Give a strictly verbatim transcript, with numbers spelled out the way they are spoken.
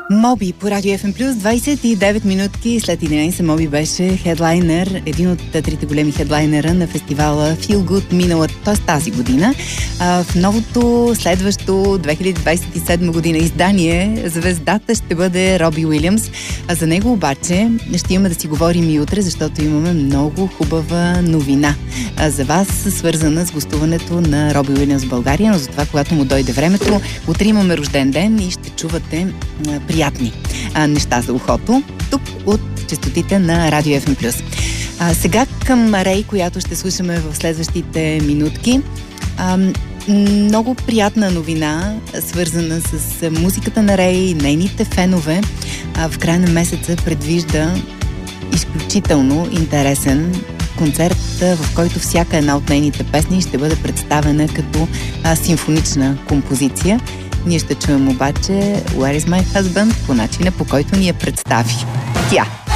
Моби по Радио Еф Ем Плюс, двайсет и девет минутки след единайсет. Моби беше хедлайнер, един от трите големи хедлайнера на фестивала Feel Good миналата, т.е. тази година. А, в новото, следващо две хиляди двайсет и седма година издание звездата ще бъде Роби Уилямс. А за него обаче ще имаме да си говорим и утре, защото имаме много хубава новина а, за вас, свързана с гостуването на Роби Уилямс в България, но за това, когато му дойде времето, утре имаме рожден ден и ще чувате а, приятни а, неща за ухото, тук от честотите на Радио Еф Ем Плюс. А, сега към Рей, която ще слушаме в следващите минутки. А, много приятна новина, свързана с музиката на Рей, нейните фенове. А, в края на месеца предвижда изключително интересен концерт, в който всяка една от нейните песни ще бъде представена като а, симфонична композиция. Ние ще чуем обаче Where is my husband по начина, по който ни я представи тя.